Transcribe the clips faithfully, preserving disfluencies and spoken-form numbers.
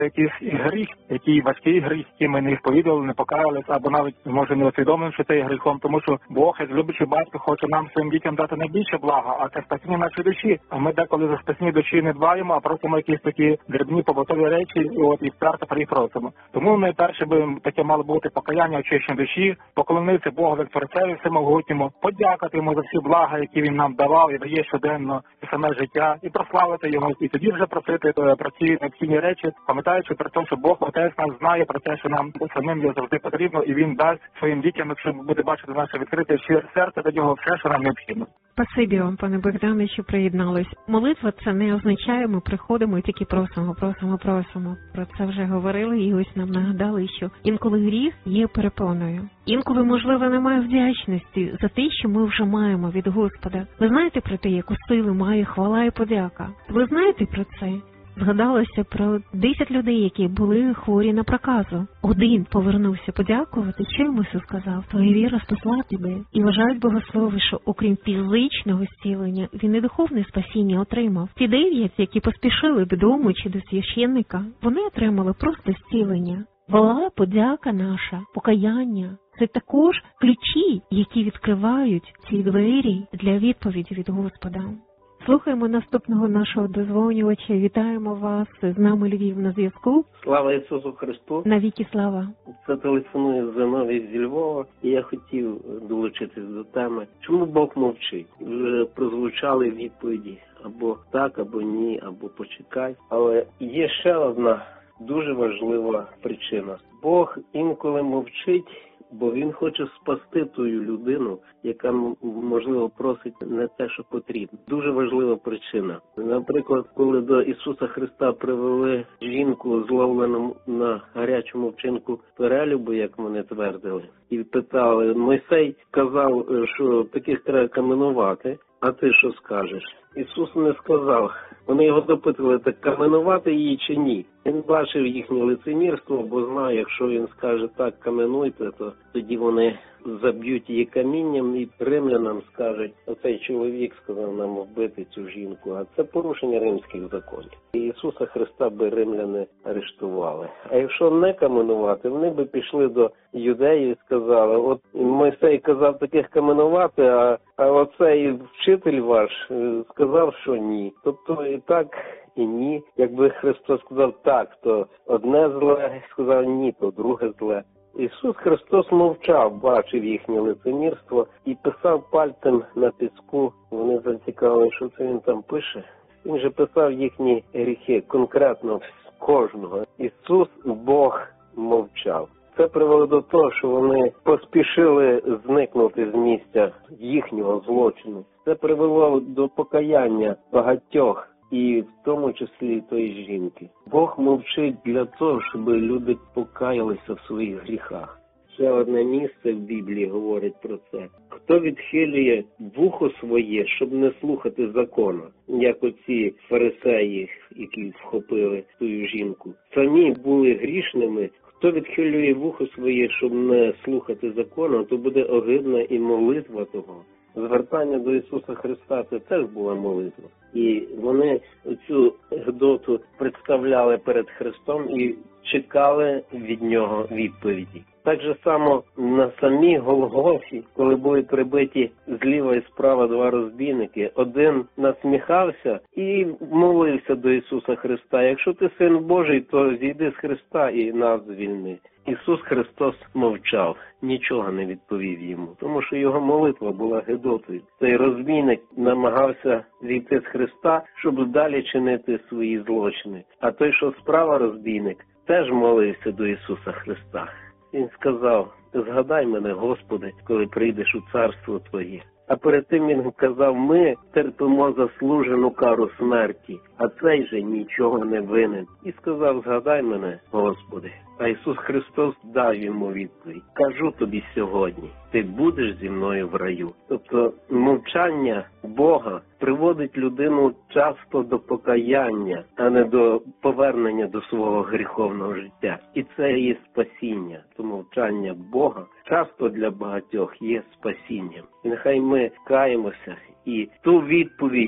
якийсь гріх, який важкий гріх, який ми не сповідували, не покаялись, або навіть, може, не усвідомили, що це є гріхом, тому що Бог, як люблячий батько, хоче нам своїм дітям дати найбільше блага, а це спасіння нашої душі. А ми деколи за спасіння душі не дбаємо, а просимо якісь такі дрібні побутові речі, і от і вперто просимо. Тому найперше би таке мало бути покаяння, очищення душі, поклонитися Богу як Творцеві всемогутньому, подякувати йому за всі блага, які він нам давав і дає щоденно і саме життя, і прославити його, і тоді вже просити про ці необхідні речі, пам'ятаючи про те, що Бог Отець нас знає про те, що нам самим є завжди потрібно, і він дасть своїм дітям, якщо буде бачити наше відкрите щире серце, до нього все, що нам необхідно. Спасибі вам, пане Богдане, що приєднались. Молитва – це не означає, ми приходимо і тільки просимо, просимо, просимо. Про це вже говорили і ось нам нагадали, що інколи гріх є перепоною. Інколи, можливо, немає вдячності за те, що ми вже маємо від Господа. Ви знаєте про те, яку силу має хвала і подяка? Ви знаєте про це? Згадалося про десять людей, які були хворі на проказу. Один повернувся подякувати, що йому Ісус сказав: твоя віра спасла тебе. І вважають богослови, що окрім фізичного зцілення, він і духовне спасіння отримав. Ті дев'ять, які поспішили додому чи до священника, вони отримали просто зцілення. Хвала, подяка наша, покаяння – це також ключі, які відкривають ці двері для відповіді від Господа. Слухаємо наступного нашого дозвонювача. Вітаємо вас. З нами Львів на зв'язку. Слава Ісусу Христу. Навіки слава. Це телефонує Зиновій зі Львова. І я хотів долучитись до теми. Чому Бог мовчить? Вже прозвучали відповіді. Або так, або ні, або почекай. Але є ще одна дуже важлива причина. Бог інколи мовчить, бо він хоче спасти тую людину, яка, можливо, просить не те, що потрібно. Дуже важлива причина. Наприклад, коли до Ісуса Христа привели жінку, зловлену на гарячому вчинку перелюбу, як вони твердили, і питали, Мойсей казав, що таких треба каменувати, а ти що скажеш? Ісус не сказав. Вони його допитували, так каменувати її чи ні. Він бачив їхнє лицемірство, бо знає, якщо він скаже так, каменуйте, то тоді вони заб'ють її камінням і римлянам скажуть, оцей чоловік сказав нам вбити цю жінку, а це порушення римських законів. І Ісуса Христа би римляни арештували. А якщо не каменувати, вони би пішли до юдеїв і сказали, от Мойсей казав таких каменувати, а, а оцей вчитель ваш сказав, що ні. Тобто і так, і ні. Якби Христос сказав так, то одне зле, сказав ні, то друге зле. Ісус Христос мовчав, бачив їхнє лицемірство і писав пальцем на піску. Вони зацікавили, що це він там пише. Він же писав їхні гріхи, конкретно кожного. Ісус, Бог, мовчав. Це привело до того, що вони поспішили зникнути з місця їхнього злочину. Це привело до покаяння багатьох, і в тому числі і тої жінки. Бог мовчить для того, щоб люди покаялися в своїх гріхах. Ще одне місце в Біблії говорить про це. Хто відхилює вухо своє, щоб не слухати закону, як оці фарисеї, які вхопили ту жінку, самі були грішними. Хто відхилює вухо своє, щоб не слухати закону, то буде огидна і молитва того. Звертання до Ісуса Христа – це теж була молитва. І вони цю гидоту представляли перед Христом і чекали від Нього відповіді. Так же само на самій Голгофі, коли були прибиті зліва і справа два розбійники, один насміхався і молився до Ісуса Христа. Якщо ти Син Божий, то зійди з Христа і нас звільни. Ісус Христос мовчав, нічого не відповів йому, тому що його молитва була гидотою. Цей розбійник намагався зійти з Христа, щоб далі чинити свої злочини. А той, що справа розбійник, теж молився до Ісуса Христа. Він сказав, згадай мене, Господи, коли прийдеш у царство Твоє. А перед тим він казав, ми терпимо заслужену кару смерті, а цей же нічого не винен. І сказав, згадай мене, Господи. А Ісус Христос дав йому відповідь. Кажу тобі сьогодні, ти будеш зі мною в раю. Тобто мовчання Бога приводить людину часто до покаяння, а не до повернення до свого гріховного життя. І це є спасіння. То мовчання Бога часто для багатьох є спасінням. І нехай ми каємося і ту відповідь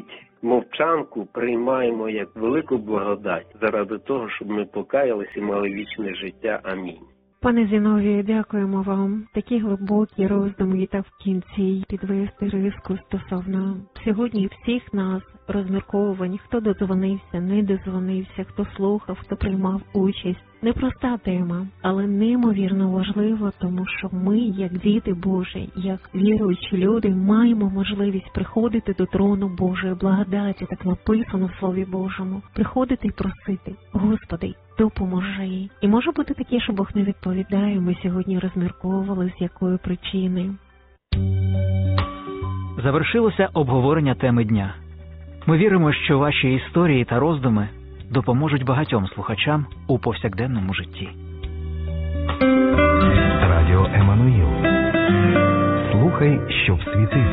мовчанку приймаємо як велику благодать заради того, щоб ми покаялися і мали вічне життя. Амінь. Пане Зіновію, дякуємо вам. Такі глибокі роздуми та в кінці підвести риску стосовно сьогодні всіх нас розмірковувань, хто додзвонився, не додзвонився, хто слухав, хто приймав участь. Непроста тема, але неймовірно важлива, тому що ми, як діти Божі, як віруючі люди, маємо можливість приходити до трону Божої благодаті, так написано в Слові Божому, приходити і просити: Господи, допоможи. І може бути таке, що Бог не відповідає. Ми сьогодні розмірковували, з якої причини. Завершилося обговорення теми дня. Ми віримо, що ваші історії та роздуми допоможуть багатьом слухачам у повсякденному житті. Радіо Еммануїл. Слухай, щоб світив.